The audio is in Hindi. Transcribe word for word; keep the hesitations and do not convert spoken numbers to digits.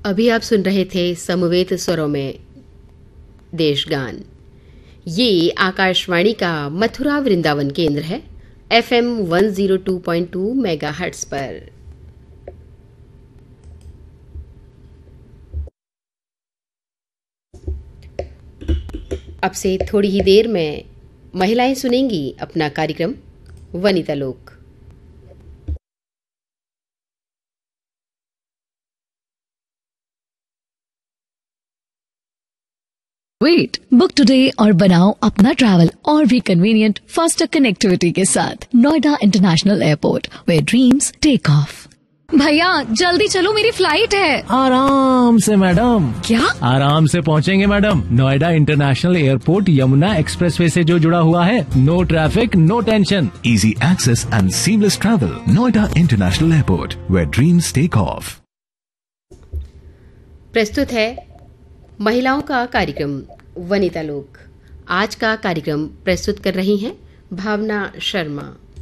अभी आप सुन रहे थे समवेत स्वरों में देशगान। ये आकाशवाणी का मथुरा वृंदावन केंद्र है, FM one zero two point two megahertz पर। अब से थोड़ी ही देर में महिलाएं सुनेंगी अपना कार्यक्रम वनिता लोक। वेट बुक टुडे और बनाओ अपना ट्रैवल और भी कन्वीनियंट फास्टर कनेक्टिविटी के साथ Noida international airport, where dreams take off. भैया जल्दी चलो, मेरी फ्लाइट है। आराम से मैडम। क्या? आराम से पहुंचेंगे madam. Noida international airport Yamuna expressway से जो जुड़ा हुआ है। No traffic, no tension, easy access and seamless travel. Noida international airport, where dreams take off. प्रस्तुत है महिलाओं का कार्यक्रम वनिता लोक। आज का कार्यक्रम प्रस्तुत कर रही हैं भावना शर्मा।